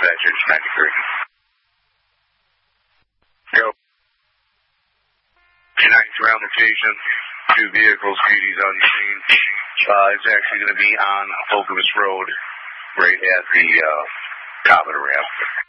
dispatcher, 93. Go. 290 around location. 2 vehicles, beauties on scene. It's actually going to be on Okemos Road, right at the top of the ramp.